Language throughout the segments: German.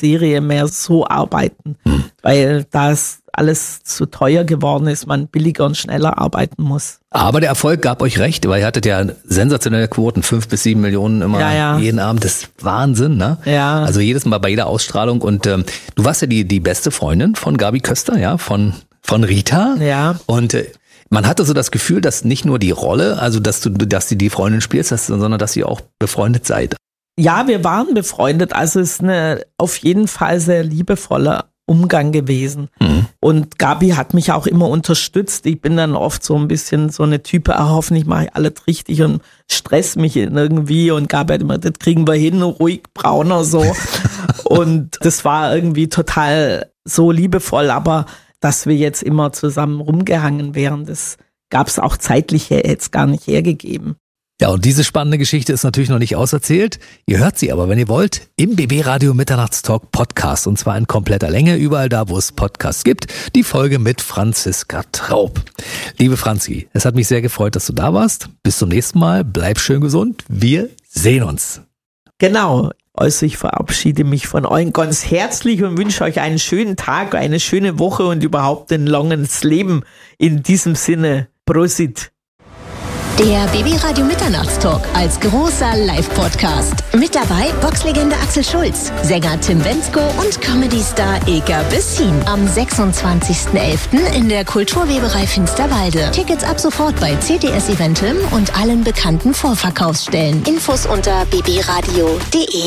Serie mehr so arbeiten, weil das alles zu teuer geworden ist, man billiger und schneller arbeiten muss. Aber der Erfolg gab euch recht, weil ihr hattet ja sensationelle Quoten, 5 bis 7 Millionen immer jeden Abend. Das ist Wahnsinn, ne? Ja. Also jedes Mal bei jeder Ausstrahlung. Und du warst ja die beste Freundin von Gabi Köster, ja, von Rita. Ja. Und man hatte so das Gefühl, dass nicht nur die Rolle, also dass du die Freundin spielst, sondern dass ihr auch befreundet seid. Ja, wir waren befreundet. Also es ist auf jeden Fall sehr liebevoller Umgang gewesen. Und Gabi hat mich auch immer unterstützt. Ich bin dann oft so ein bisschen so eine Type, hoffentlich mache ich alles richtig und stress mich irgendwie. Und Gabi hat immer, das kriegen wir hin, ruhig, brauner so. Und das war irgendwie total so liebevoll. Aber dass wir jetzt immer zusammen rumgehangen wären, das gab es auch zeitlich jetzt gar nicht hergegeben. Ja, und diese spannende Geschichte ist natürlich noch nicht auserzählt. Ihr hört sie aber, wenn ihr wollt, im BB Radio Mitternachtstalk Podcast. Und zwar in kompletter Länge, überall da, wo es Podcasts gibt. Die Folge mit Franziska Traub. Liebe Franzi, es hat mich sehr gefreut, dass du da warst. Bis zum nächsten Mal. Bleib schön gesund. Wir sehen uns. Genau. Also ich verabschiede mich von euch ganz herzlich und wünsche euch einen schönen Tag, eine schöne Woche und überhaupt ein langes Leben. In diesem Sinne, Prosit. Der BB Radio Mitternachtstalk als großer Live-Podcast. Mit dabei Boxlegende Axel Schulz, Sänger Tim Bendzko und Comedy-Star Eka Bessin. Am 26.11. in der Kulturweberei Finsterwalde. Tickets ab sofort bei CTS Eventim und allen bekannten Vorverkaufsstellen. Infos unter bbradio.de.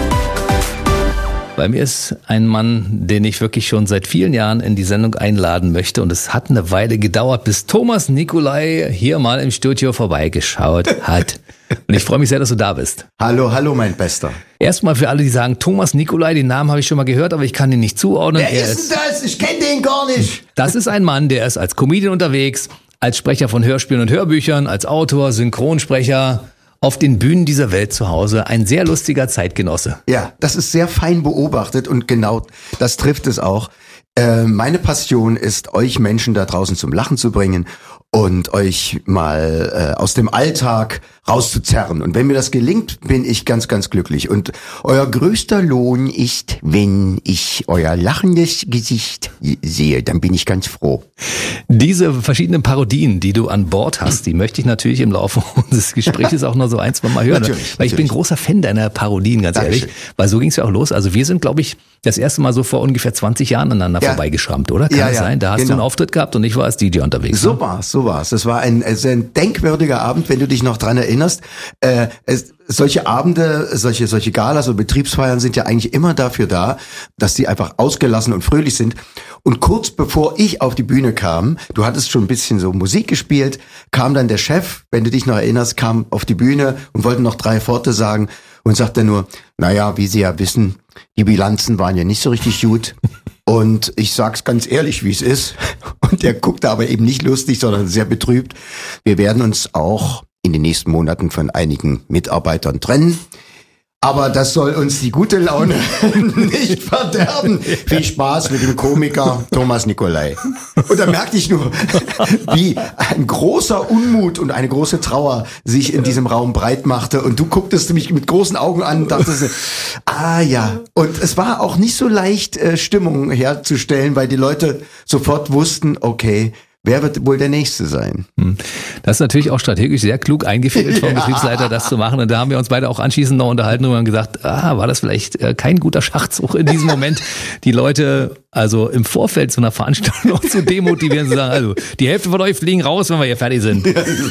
Bei mir ist ein Mann, den ich wirklich schon seit vielen Jahren in die Sendung einladen möchte. Und es hat eine Weile gedauert, bis Thomas Nicolai hier mal im Studio vorbeigeschaut hat. Und ich freue mich sehr, dass du da bist. Hallo, mein Bester. Erstmal für alle, die sagen, Thomas Nicolai, den Namen habe ich schon mal gehört, aber ich kann ihn nicht zuordnen. Wer ist denn das? Ich kenne den gar nicht. Das ist ein Mann, der ist als Comedian unterwegs, als Sprecher von Hörspielen und Hörbüchern, als Autor, Synchronsprecher, auf den Bühnen dieser Welt zu Hause, ein sehr lustiger Zeitgenosse. Ja, das ist sehr fein beobachtet und genau das trifft es auch. Meine Passion ist, euch Menschen da draußen zum Lachen zu bringen und euch mal aus dem Alltag rauszuzerren. Und wenn mir das gelingt, bin ich ganz, ganz glücklich. Und euer größter Lohn ist, wenn ich euer lachendes Gesicht sehe, dann bin ich ganz froh. Diese verschiedenen Parodien, die du an Bord hast, die möchte ich natürlich im Laufe unseres Gesprächs auch noch so ein, zwei Mal hören. Weil ich bin großer Fan deiner Parodien, ganz ehrlich. Weil so ging es ja auch los. Also wir sind, glaube ich, das erste Mal so vor ungefähr 20 Jahren aneinander vorbeigeschrammt, oder? Kann das sein? Da hast du einen Auftritt gehabt und ich war als DJ unterwegs. So war's. Das war ein denkwürdiger Abend, wenn du dich noch dran erinnerst. Solche Abende, solche Galas und Betriebsfeiern sind ja eigentlich immer dafür da, dass die einfach ausgelassen und fröhlich sind. Und kurz bevor ich auf die Bühne kam, du hattest schon ein bisschen so Musik gespielt, kam dann der Chef, wenn du dich noch erinnerst, kam auf die Bühne und wollte noch 3 Worte sagen und sagte nur, naja, wie Sie ja wissen, die Bilanzen waren ja nicht so richtig gut. Und ich sag's ganz ehrlich, wie es ist. Und der guckte aber eben nicht lustig, sondern sehr betrübt. Wir werden uns auch in den nächsten Monaten von einigen Mitarbeitern trennen. Aber das soll uns die gute Laune nicht verderben. Viel Spaß mit dem Komiker Thomas Nicolai. Und da merkte ich nur, wie ein großer Unmut und eine große Trauer sich in diesem Raum breit machte. Und du gucktest mich mit großen Augen an und dachtest, ja. Und es war auch nicht so leicht, Stimmung herzustellen, weil die Leute sofort wussten, okay, wer wird wohl der Nächste sein? Das ist natürlich auch strategisch sehr klug eingefädelt vom Betriebsleiter, das zu machen. Und da haben wir uns beide auch anschließend noch unterhalten und haben gesagt, war das vielleicht kein guter Schachzug in diesem Moment, die Leute also im Vorfeld zu einer Veranstaltung noch zu demotivieren, zu sagen, also die Hälfte von euch fliegen raus, wenn wir hier fertig sind.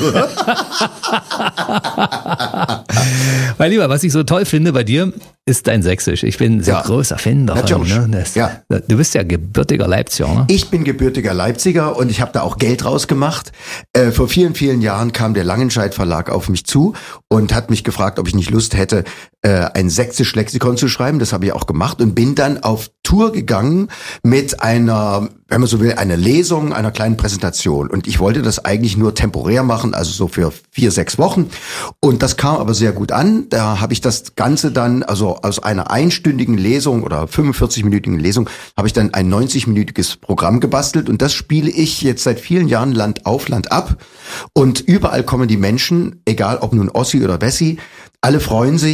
Mein Lieber, was ich so toll finde bei dir, ist dein Sächsisch. Ich bin sehr großer Fan davon. Ne? Du bist ja gebürtiger Leipziger, ne? Ich bin gebürtiger Leipziger und ich habe da auch Geld rausgemacht. Vor vielen, vielen Jahren kam der Langenscheidt Verlag auf mich zu und hat mich gefragt, ob ich nicht Lust hätte, ein Sächsisch-Lexikon zu schreiben. Das habe ich auch gemacht und bin dann auf Tour gegangen mit einer, wenn man so will, einer Lesung, einer kleinen Präsentation. Und ich wollte das eigentlich nur temporär machen, also so für 4-6 Wochen. Und das kam aber sehr gut an. Da habe ich das Ganze dann, also aus einer einstündigen Lesung oder 45-minütigen Lesung, habe ich dann ein 90-minütiges Programm gebastelt. Und das spiele ich jetzt seit vielen Jahren Land auf, Land ab. Und überall kommen die Menschen, egal ob nun Ossi oder Wessi, alle freuen sich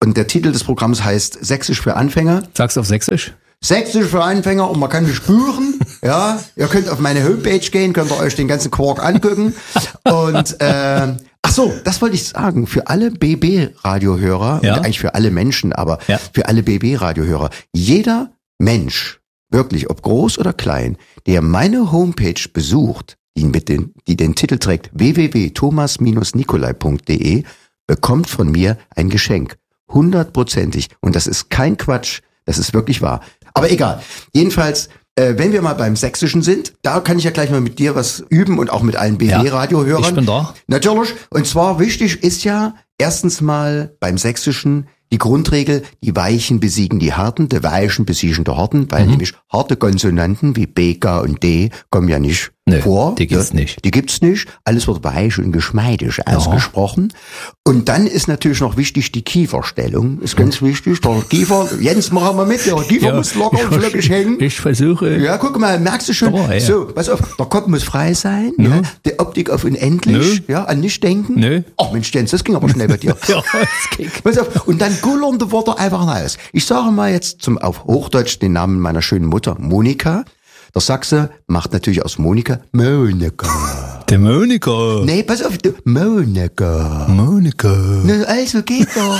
Und der Titel des Programms heißt Sächsisch für Anfänger. Sag's auf Sächsisch. Sächsisch für Anfänger und man kann mich buchen. Ja, ihr könnt auf meine Homepage gehen, könnt ihr euch den ganzen Quark angucken. Und ach so, das wollte ich sagen. Für alle BB-Radiohörer, und eigentlich für alle Menschen, aber für alle BB-Radiohörer, jeder Mensch, wirklich, ob groß oder klein, der meine Homepage besucht, die den Titel trägt www.thomas-nicolai.de, bekommt von mir ein Geschenk. 100%ig. Und das ist kein Quatsch, das ist wirklich wahr. Aber egal. Jedenfalls, wenn wir mal beim Sächsischen sind, da kann ich ja gleich mal mit dir was üben und auch mit allen BB-Radiohörern. Ich bin da. Natürlich. Und zwar wichtig ist ja erstens mal beim Sächsischen die Grundregel, die Weichen besiegen die Harten, die Weichen besiegen die Harten, weil nämlich harte Konsonanten wie B, K und D kommen ja nicht vor. Die gibt's nicht. Die gibt's nicht. Alles wird weich und geschmeidig ausgesprochen. Und dann ist natürlich noch wichtig die Kieferstellung. Ist ganz wichtig. Der Kiefer, Jens, mach mal mit. Der Kiefer muss locker und flockig hängen. Ich versuche. Ja, guck mal, merkst du schon. So, pass auf, der Kopf muss frei sein. Ja, die Optik auf unendlich. Ja, an nicht denken. Ach Mensch, Jens, das ging aber schnell bei dir. Das ging. Pass auf, und dann gullernde Worte einfach raus. Ich sage mal jetzt auf Hochdeutsch den Namen meiner schönen Mutter, Monika. Der Sachse macht natürlich aus Monika Monika. Der Monika. Nee, pass auf, Monika. Na, also geht doch.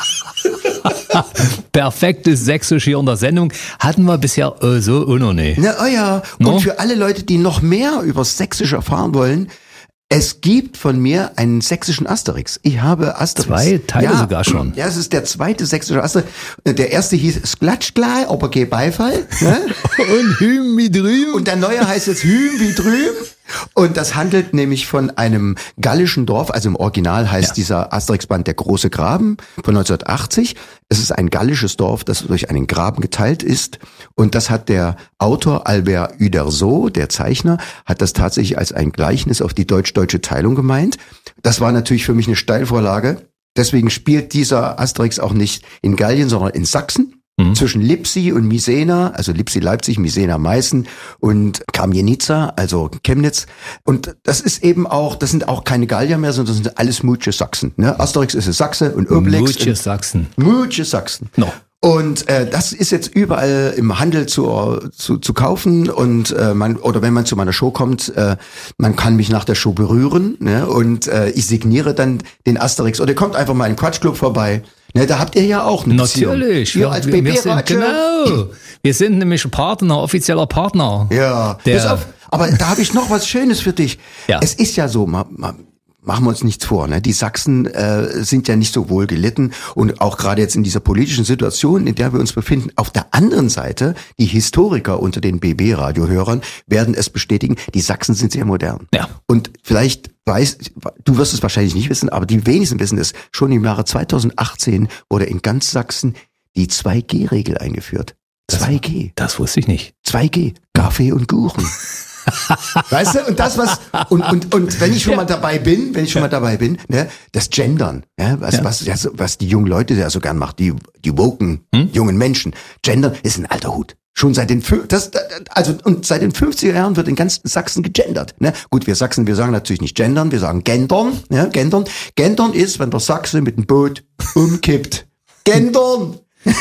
Perfektes Sächsisch hier in der Sendung. Hatten wir bisher so auch noch nicht. Na, ja. Und für alle Leute, die noch mehr über Sächsisch erfahren wollen, es gibt von mir einen sächsischen Asterix. Ich habe Asterix. 2 Teile sogar schon. Ja, es ist der zweite sächsische Asterix. Der erste hieß Sklatschglei, aber geh Beifall. Ne? Und Hüm wie drüben. Und der neue heißt jetzt Hüm wie drüben. Und das handelt nämlich von einem gallischen Dorf, also im Original heißt dieser Asterix-Band der Große Graben von 1980. Es ist ein gallisches Dorf, das durch einen Graben geteilt ist. Und das hat der Autor Albert Uderzo, der Zeichner, hat das tatsächlich als ein Gleichnis auf die deutsch-deutsche Teilung gemeint. Das war natürlich für mich eine Steilvorlage. Deswegen spielt dieser Asterix auch nicht in Gallien, sondern in Sachsen. Zwischen Lipsi und Misena, also Lipsi Leipzig, Misena Meißen und Kamienica, also Chemnitz. Und das ist eben auch, das sind auch keine Gallier mehr, sondern das sind alles mutsche Sachsen. Ne? Asterix ist Sachse und Obelix. Mutsche Sachsen. Mutsche Sachsen. No. Und das ist jetzt überall im Handel zu kaufen und oder wenn man zu meiner Show kommt, man kann mich nach der Show berühren, ne? Und ich signiere dann den Asterix oder kommt einfach mal im Quatschclub vorbei. Ne, da habt ihr ja auch eine Beziehung. Natürlich. Wir als BB-Radio. Genau. Wir sind nämlich offizieller Partner. Ja. Pass auf, aber da habe ich noch was Schönes für dich. Ja. Es ist ja so, machen wir uns nichts vor, ne? Die Sachsen sind ja nicht so wohl gelitten und auch gerade jetzt in dieser politischen Situation, in der wir uns befinden. Auf der anderen Seite, die Historiker unter den BB-Radiohörern werden es bestätigen, die Sachsen sind sehr modern. Ja. Und vielleicht du wirst es wahrscheinlich nicht wissen, aber die wenigsten wissen es, schon im Jahre 2018 wurde in ganz Sachsen die 2G-Regel eingeführt. 2G. Das wusste ich nicht. 2G. Kaffee und Kuchen. Weißt du, und das und wenn ich schon mal dabei bin, ne, das Gendern, ja, was die jungen Leute ja so gern machen, die woken jungen Menschen. Gendern ist ein alter Hut. Schon seit den seit den 50er Jahren wird in ganz Sachsen gegendert, ne? Gut, wir Sachsen, wir sagen natürlich nicht gendern, wir sagen gendern, ja, gendern. Gendern ist, wenn der Sachse mit dem Boot umkippt. Gendern.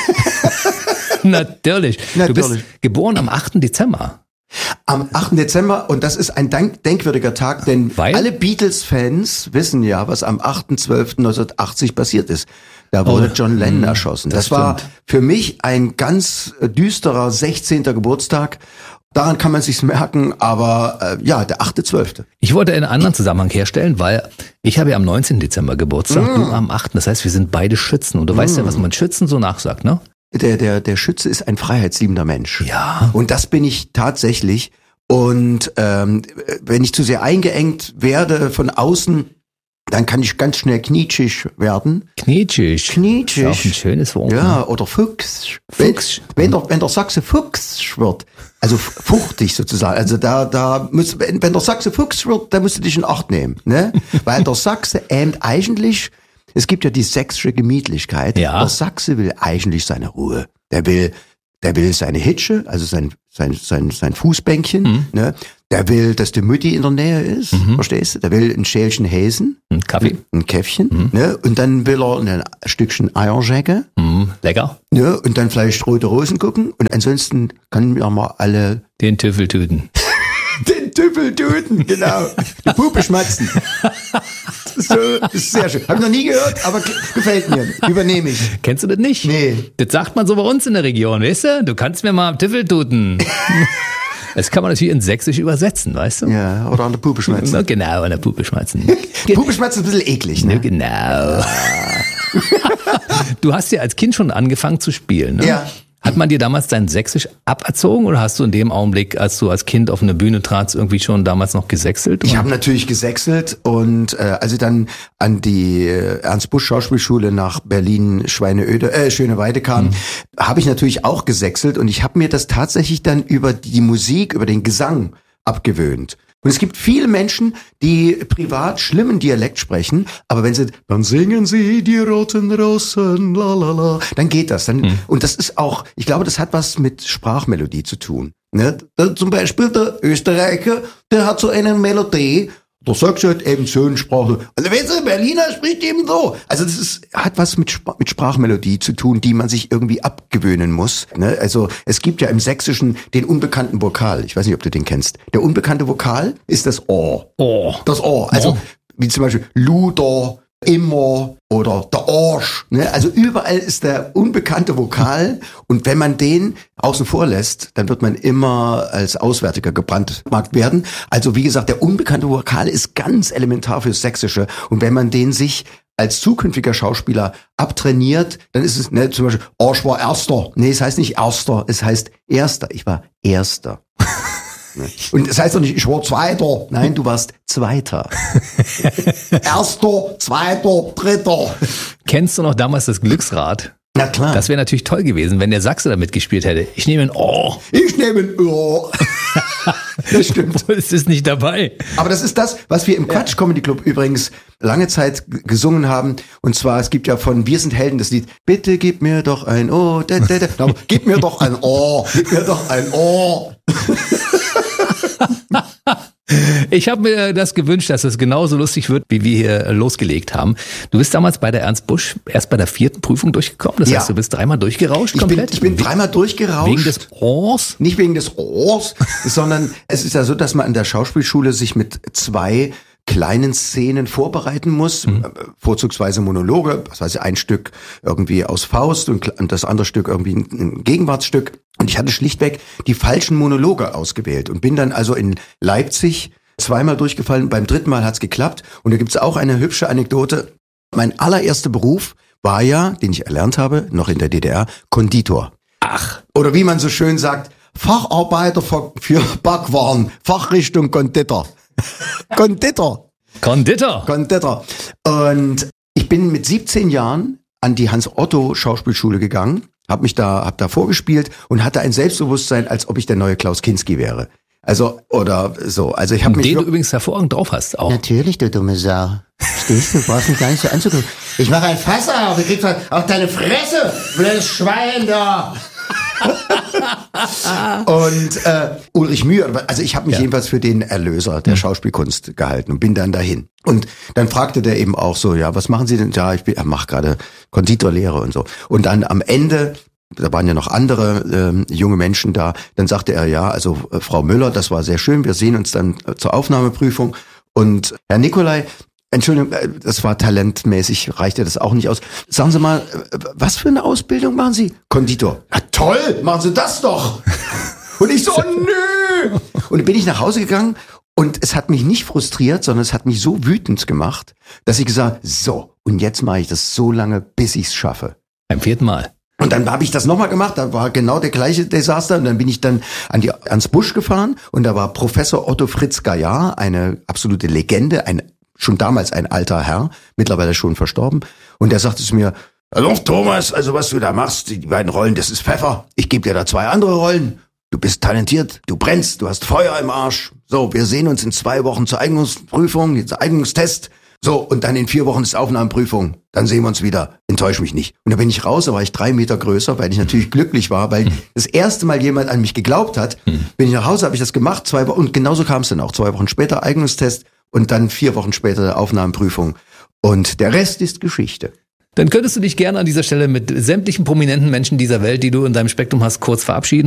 Natürlich. Du bist geboren am 8. Dezember. Am 8. Dezember und das ist ein denkwürdiger Tag, denn alle Beatles-Fans wissen ja, was am 8.12.1980 passiert ist. Da wurde John Lennon erschossen. Das war für mich ein ganz düsterer 16. Geburtstag. Daran kann man sich's merken, aber der 8.12. Ich wollte einen anderen Zusammenhang herstellen, weil ich habe ja am 19. Dezember Geburtstag, du am 8. Das heißt, wir sind beide Schützen. Und du weißt ja, was man Schützen so nachsagt, ne? Der Schütze ist ein freiheitsliebender Mensch. Ja. Und das bin ich tatsächlich. Und wenn ich zu sehr eingeengt werde von außen, dann kann ich ganz schnell knietschig werden. Knietschig. Knietschig. Ist auch ein schönes Wort. Ja, oder Fuchs. Wenn der Sachse Fuchs wird, also fuchtig sozusagen, also wenn der Sachse Fuchs wird, dann musst du dich in Acht nehmen, ne? Weil der Sachse eigentlich, es gibt ja die sächsische Gemütlichkeit. Ja. Der Sachse will eigentlich seine Ruhe. Der will seine Hitsche, also sein sein Fußbänkchen, ne? Der will, dass die Mutti in der Nähe ist, verstehst du? Der will ein Schälchen Häsen. Ein Kaffee. Ein Käffchen, ne? Und dann will er ein Stückchen Eierschecke. Lecker. Ne? Und dann vielleicht Rote Rosen gucken. Und ansonsten können wir mal alle... Den Tüffeltüten. Den Tüffeltüten, genau. Die Puppe schmatzen. So, das ist sehr schön. Hab ich noch nie gehört, aber gefällt mir. Übernehme ich. Kennst du das nicht? Nee. Das sagt man so bei uns in der Region, weißt du? Du kannst mir mal Tüffeltüten. Das kann man natürlich in Sächsisch übersetzen, weißt du? Ja, oder an der Puppe schmatzen. Genau, an der Puppe schmatzen. Puppe schmatzen ist ein bisschen eklig, ne? Genau. Du hast ja als Kind schon angefangen zu spielen, ne? Ja. Hat man dir damals dein Sächsisch aberzogen oder hast du in dem Augenblick, als du als Kind auf eine Bühne tratst, irgendwie schon damals noch gesächselt? Ich habe natürlich gesächselt und als ich dann an die Ernst-Busch-Schauspielschule nach Berlin-Schöneweide kam, habe ich natürlich auch gesächselt und ich habe mir das tatsächlich dann über die Musik, über den Gesang abgewöhnt. Und es gibt viele Menschen, die privat schlimmen Dialekt sprechen, aber wenn sie, dann singen sie die roten Rosen, la la la, dann geht das. Und das ist auch, ich glaube, das hat was mit Sprachmelodie zu tun. Ne? Zum Beispiel der Österreicher, der hat so eine Melodie, der sagt halt eben schön Sprache. Also wenn der Berliner spricht eben so. Also das hat was mit Sprachmelodie zu tun, die man sich irgendwie abgewöhnen muss. Ne? Also es gibt ja im Sächsischen den unbekannten Vokal. Ich weiß nicht, ob du den kennst. Der unbekannte Vokal ist das O. Oh. Das O. Also wie zum Beispiel Luder, immer oder der Arsch. Ne? Also überall ist der unbekannte Vokal und wenn man den außen vor lässt, dann wird man immer als Auswärtiger gebrandmarkt werden. Also wie gesagt, der unbekannte Vokal ist ganz elementar fürs Sächsische und wenn man den sich als zukünftiger Schauspieler abtrainiert, dann ist es zum Beispiel, Arsch war Erster. Nee, es heißt nicht Erster, es heißt Erster. Ich war Erster. Und es heißt doch nicht, ich war Zweiter. Nein, du warst Zweiter. Erster, Zweiter, Dritter. Kennst du noch damals das Glücksrad? Na klar. Das wäre natürlich toll gewesen, wenn der Sachse da mitgespielt hätte. Ich nehme ein Ohr. Ich nehme ein Ohr. Das stimmt. Es ist nicht dabei. Aber das ist das, was wir im Quatsch Comedy Club übrigens lange Zeit gesungen haben. Und zwar, es gibt ja von Wir sind Helden das Lied, bitte gib mir doch ein Ohr. Gib mir doch ein Ohr. Gib mir doch ein Ohr. Ich habe mir das gewünscht, dass es genauso lustig wird, wie wir hier losgelegt haben. Du bist damals bei der Ernst Busch erst bei der 4. Prüfung durchgekommen. Das heißt, du bist 3-mal durchgerauscht komplett? Ich bin 3-mal durchgerauscht. Wegen des Ohrs? Nicht wegen des Ohrs, sondern es ist ja so, dass man an der Schauspielschule sich mit 2 kleinen Szenen vorbereiten muss, vorzugsweise Monologe, was weiß ich, ein Stück irgendwie aus Faust und das andere Stück irgendwie ein Gegenwartsstück. Und ich hatte schlichtweg die falschen Monologe ausgewählt und bin dann also in Leipzig 2-mal durchgefallen. Beim 3. Mal hat's geklappt. Und da gibt's auch eine hübsche Anekdote. Mein allererster Beruf war ja, den ich erlernt habe, noch in der DDR, Konditor. Ach. Oder wie man so schön sagt, Facharbeiter für Backwaren, Fachrichtung Konditor. Konditor. Und ich bin mit 17 Jahren an die Hans-Otto-Schauspielschule gegangen, hab da vorgespielt und hatte ein Selbstbewusstsein, als ob ich der neue Klaus Kinski wäre. Also, oder so. Also ich habe mich. Den du übrigens hervorragend drauf hast auch. Natürlich, du dumme Sau. Stehst du, brauchst mich gar nicht so anzugucken. Ich mache ein Fass auf, ich krieg auf deine Fresse, blödes Schwein da. Und Ulrich Mühe, also ich habe mich jedenfalls für den Erlöser der Schauspielkunst gehalten und bin dann dahin. Und dann fragte der eben auch so, ja, was machen Sie denn? Ja, ich mache gerade Konditorlehre und so. Und dann am Ende, da waren ja noch andere junge Menschen da, dann sagte er, ja, also Frau Müller, das war sehr schön, wir sehen uns dann zur Aufnahmeprüfung. Und Herr Nicolai, Entschuldigung, das war talentmäßig, reichte das auch nicht aus. Sagen Sie mal, was für eine Ausbildung machen Sie? Konditor. Na toll, machen Sie das doch. Und ich so, oh, nö. Und dann bin ich nach Hause gegangen und es hat mich nicht frustriert, sondern es hat mich so wütend gemacht, dass ich gesagt, so, und jetzt mache ich das so lange, bis ich es schaffe. Beim 4. Mal. Und dann habe ich das nochmal gemacht, da war genau der gleiche Desaster und dann bin ich dann an die Ernst Busch gefahren und da war Professor Otto Fritz Gaillard, eine absolute Legende, schon damals ein alter Herr, mittlerweile schon verstorben. Und der sagte zu mir, hallo Thomas, also was du da machst, die beiden Rollen, das ist Pfeffer. Ich gebe dir da 2 andere Rollen. Du bist talentiert, du brennst, du hast Feuer im Arsch. So, wir sehen uns in 2 Wochen zur Eignungsprüfung, zum Eignungstest. So, und dann in 4 Wochen ist Aufnahmeprüfung. Dann sehen wir uns wieder. Enttäusch mich nicht. Und da bin ich raus, da war ich 3 Meter größer, weil ich natürlich glücklich war, weil das erste Mal jemand an mich geglaubt hat. Bin ich nach Hause, habe ich das gemacht, 2 Wochen, und genauso kam es dann auch. 2 Wochen später Eignungstest und dann 4 Wochen später Aufnahmeprüfung. Und der Rest ist Geschichte. Dann könntest du dich gerne an dieser Stelle mit sämtlichen prominenten Menschen dieser Welt, die du in deinem Spektrum hast, kurz verabschieden.